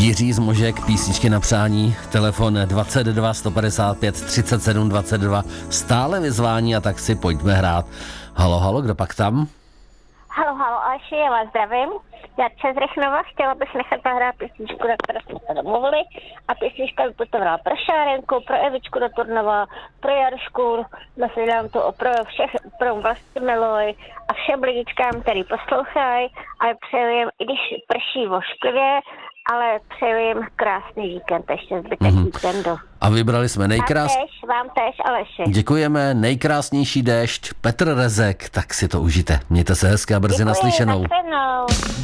Jiří z Možek, písničky na přání, telefon 22 155 37 22, stále vyzvání a tak si pojďme hrát. Halo, halo, kdo pak tam? Halo, Aleši, já vás zdravím. Já přes Rechnova chtěla bych nechat zahrát písničku, na které jsme se domluvili. A písnička by putovala pro Šárenku, pro Evičku do Turnova, pro Jarušku, nasvědám to pro Vlastimiloj a všem lidičkám, který poslouchají. A přeju jim, i když prší vošklivě, ale přeju jim krásný víkend, ještě zbytek víkendu. A vybrali jsme Vám též, Aleši. Děkujeme, nejkrásnější déšť, Petr Rezek, tak si to užijte. Mějte se hezky a brzy naslyšenou. Děkuji,